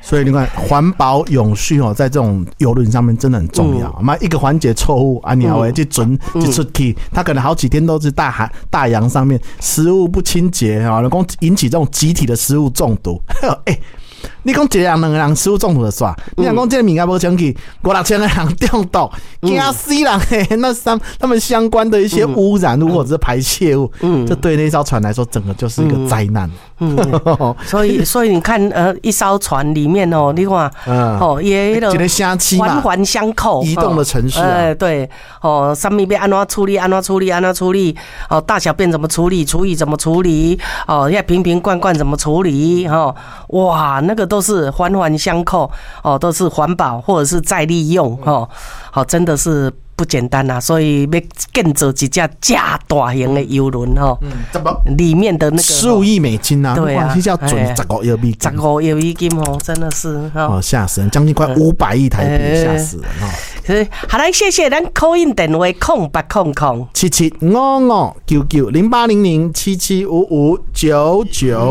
所以你看环保永续哦，在这种邮轮上面真的很重要。一个环节错误啊，你要去准一出去，他可能好几天都是大洋上面食物不清洁啊，能够引起这种集体的食物中毒。你讲一个人两个人食物中毒就算，你讲这个物件无清气，500-600个人中毒，惊死人嘿！那他们相关的一些污染物或者是排泄物，这对那艘船来说，整个就是一个灾难。 所以你看，一艘船里面哦，你看，也有环环相扣， 移动的城市， 对，上面要安怎处理，大小便怎么处理，厨余怎么处理，要瓶瓶罐罐怎么处理，哇，那个都是环环相扣，都是环保或者是再利用，真的是不简单啊！所以要建造一架大型的邮轮里面的那个 15亿美金啊，对啊，要准15亿美金 ，15亿美金真的是吓死人，将近快500亿台币，吓死人好来，谢谢咱 call in 电话08007755990800775599。